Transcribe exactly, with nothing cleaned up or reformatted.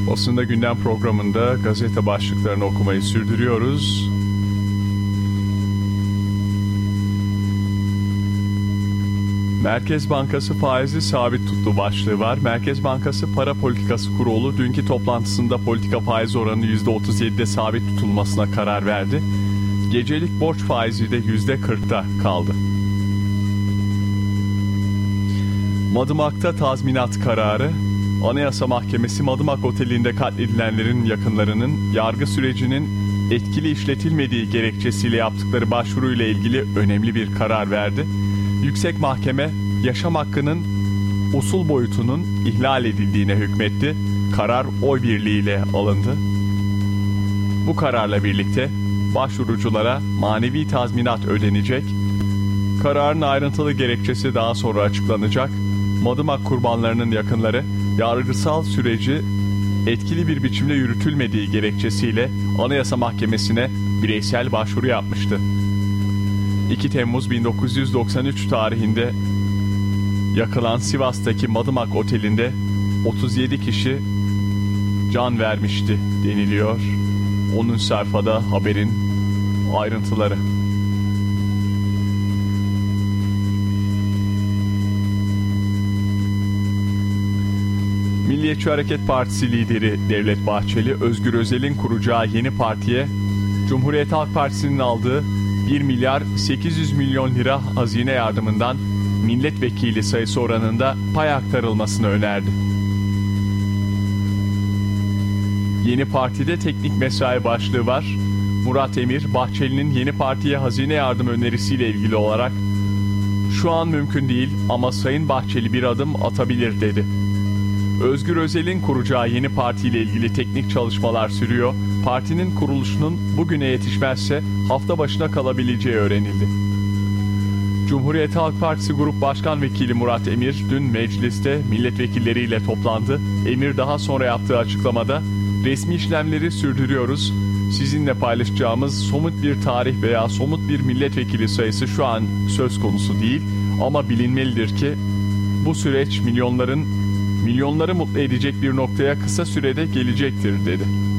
Basında Gündem programında gazete başlıklarını okumayı sürdürüyoruz. Merkez Bankası faizi sabit tuttu başlığı var. Merkez Bankası Para Politikası Kurulu dünkü toplantısında politika faiz oranı yüzde otuz yedide sabit tutulmasına karar verdi. Gecelik borç faizi de yüzde kırkta kaldı. Madımak'ta tazminat kararı. Anayasa Mahkemesi Madımak Oteli'nde katledilenlerin yakınlarının yargı sürecinin etkili işletilmediği gerekçesiyle yaptıkları başvuruyla ilgili önemli bir karar verdi. Yüksek Mahkeme yaşam hakkının usul boyutunun ihlal edildiğine hükmetti. Karar oy birliğiyle alındı. Bu kararla birlikte başvuruculara manevi tazminat ödenecek. Kararın ayrıntılı gerekçesi daha sonra açıklanacak. Madımak kurbanlarının yakınları yargısal süreci etkili bir biçimde yürütülmediği gerekçesiyle Anayasa Mahkemesi'ne bireysel başvuru yapmıştı. iki Temmuz bin dokuz yüz doksan üç tarihinde yakılan Sivas'taki Madımak Oteli'nde otuz yedi kişi can vermişti deniliyor. onuncu sayfada haberin ayrıntıları. Milliyetçi Hareket Partisi lideri Devlet Bahçeli, Özgür Özel'in kuracağı yeni partiye Cumhuriyet Halk Partisi'nin aldığı bir milyar sekiz yüz milyon lira hazine yardımından milletvekili sayısı oranında pay aktarılmasını önerdi. Yeni partide teknik mesai başlığı var. Murat Emir, Bahçeli'nin yeni partiye hazine yardım önerisiyle ilgili olarak "Şu an mümkün değil ama Sayın Bahçeli bir adım atabilir" dedi. Özgür Özel'in kuracağı yeni partiyle ilgili teknik çalışmalar sürüyor. Partinin kuruluşunun bugüne yetişmezse hafta başına kalabileceği öğrenildi. Cumhuriyet Halk Partisi Grup Başkan Vekili Murat Emir dün mecliste milletvekilleriyle toplandı. Emir daha sonra yaptığı açıklamada "Resmi işlemleri sürdürüyoruz. Sizinle paylaşacağımız somut bir tarih veya somut bir milletvekili sayısı şu an söz konusu değil. Ama bilinmelidir ki bu süreç milyonların milyonları mutlu edecek bir noktaya kısa sürede gelecektir" dedi.